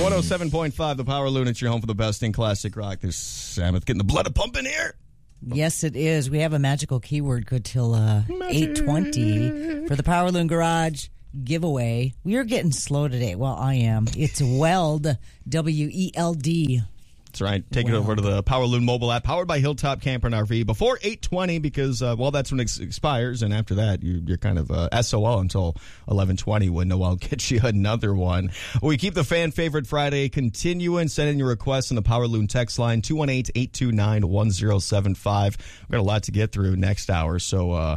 107.5, the Power Loon. It's your home for the best in classic rock. There's Samuth getting the blood pumping here. Yes, it is. We have a magical keyword good till 8:20 for the Power Loon Garage giveaway. We are getting slow today. Well, I am. It's WELD, W-E-L-D. That's right. Take it over to the Power Loon mobile app, powered by Hilltop Camper and RV, before 8:20 because, that's when it expires, and after that, you're kind of SOL until 11:20 when Noel gets you another one. We keep the fan favorite Friday continuing. Send in your requests on the Power Loon text line, 218-829-1075. We've got a lot to get through next hour, so,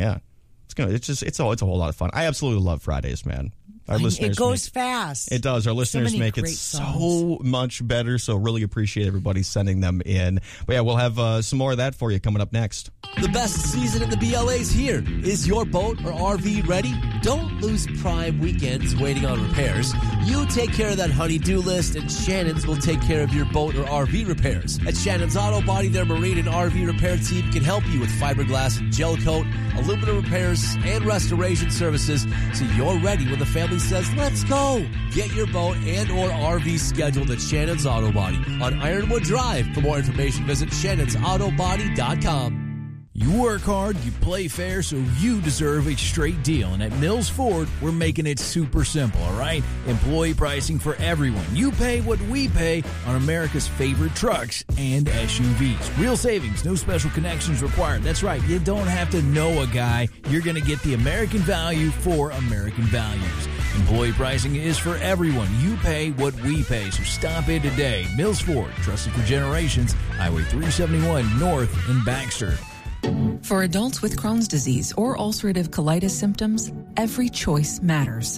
it's a whole lot of fun. I absolutely love Fridays, man. Our listeners it goes fast. It does. Our listeners make it so much better, so really appreciate everybody sending them in. But yeah, we'll have some more of that for you coming up next. The best season in the BLA's here. Is your boat or RV ready? Don't lose prime weekends waiting on repairs. You take care of that honey-do list, and Shannon's will take care of your boat or RV repairs. At Shannon's Auto Body, their marine and RV repair team can help you with fiberglass, gel coat, aluminum repairs, and restoration services, so you're ready when the family says, let's go. Get your boat and or RV scheduled at Shannon's Auto Body on Ironwood Drive. For more information, visit shannonsautobody.com. You work hard, you play fair, so you deserve a straight deal. And at Mills Ford, we're making it super simple, all right? Employee pricing for everyone. You pay what we pay on America's favorite trucks and SUVs. Real savings, no special connections required. That's right, you don't have to know a guy. You're going to get the American value for American values. Employee pricing is for everyone. You pay what we pay, so stop in today. Mills Ford, trusted for generations, Highway 371 North in Baxter. For adults with Crohn's disease or ulcerative colitis symptoms, every choice matters.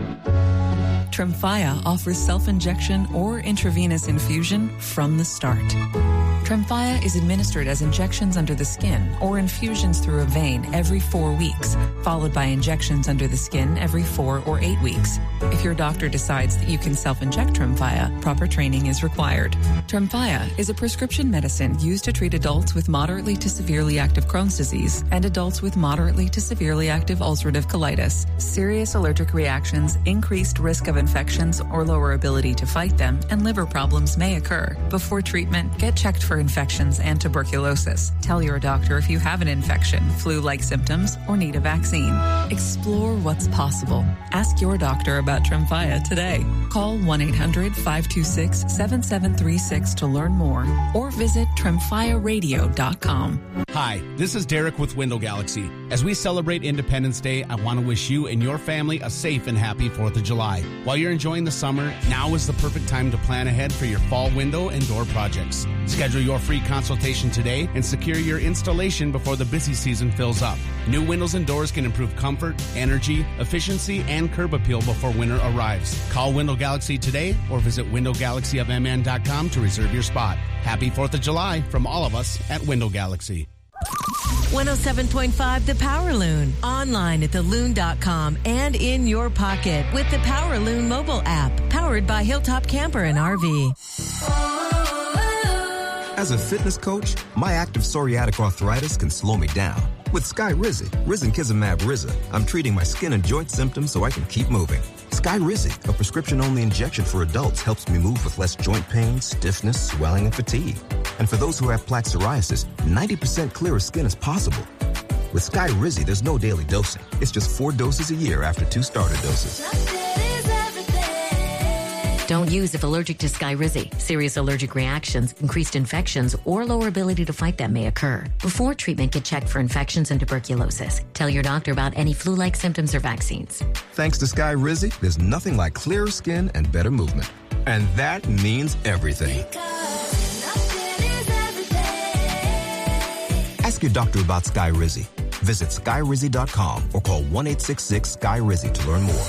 Tremfya offers self-injection or intravenous infusion from the start. Tremfya is administered as injections under the skin or infusions through a vein every 4 weeks, followed by injections under the skin every 4 or 8 weeks. If your doctor decides that you can self-inject Tremfya, proper training is required. Tremfya is a prescription medicine used to treat adults with moderately to severely active Crohn's disease and adults with moderately to severely active ulcerative colitis. Serious allergic reactions, increased risk of infections or lower ability to fight them, and liver problems may occur. Before treatment, get checked for infections and tuberculosis. Tell your doctor if you have an infection, flu-like symptoms, or need a vaccine. Explore what's possible. Ask your doctor about Tremfya today. Call 1-800-526-7736 to learn more or visit tremfyaradio.com. Hi, this is Derek with Window Galaxy. As we celebrate Independence Day, I want to wish you and your family a safe and happy 4th of July. While you're enjoying the summer, now is the perfect time to plan ahead for your fall window and door projects. Schedule your free consultation today and secure your installation before the busy season fills up. New windows and doors can improve comfort, energy, efficiency, and curb appeal before winter arrives. Call Window Galaxy today or visit windowgalaxyofmn.com to reserve your spot. Happy 4th of July from all of us at Window Galaxy. 107.5 The Power Loon. Online at theloon.com and in your pocket with the Power Loon mobile app. Powered by Hilltop Camper and RV. As a fitness coach, my active psoriatic arthritis can slow me down. With Skyrizi, Risankizumab Riza, I'm treating my skin and joint symptoms so I can keep moving. Skyrizi, a prescription-only injection for adults, helps me move with less joint pain, stiffness, swelling, and fatigue. And for those who have plaque psoriasis, 90% clearer skin is possible. With Skyrizi, there's no daily dosing. It's just 4 doses a year after 2 starter doses. Don't use if allergic to Skyrizi. Serious allergic reactions, increased infections, or lower ability to fight them may occur. Before treatment, get checked for infections and tuberculosis. Tell your doctor about any flu-like symptoms or vaccines. Thanks to Skyrizi, there's nothing like clearer skin and better movement. And that means everything. Ask your doctor about Skyrizi. Visit Skyrizi.com or call 1-866-SKY-RIZI to learn more.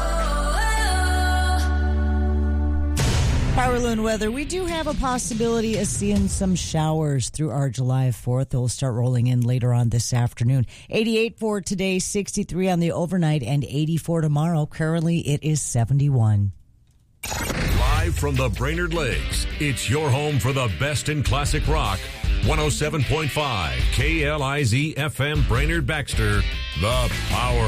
Power Loon weather. We do have a possibility of seeing some showers through our July 4th. They'll start rolling in later on this afternoon. 88 for today, 63 on the overnight, and 84 tomorrow. Currently, it is 71. Live from the Brainerd Lakes, it's your home for the best in classic rock. 107.5 KLIZ FM Brainerd Baxter, the Power